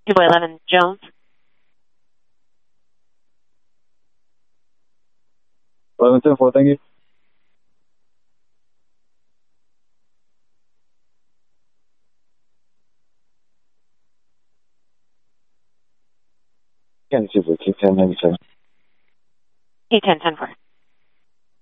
211 Jones. 11-4, thank you. Kansas City, 1097. 810-10-4.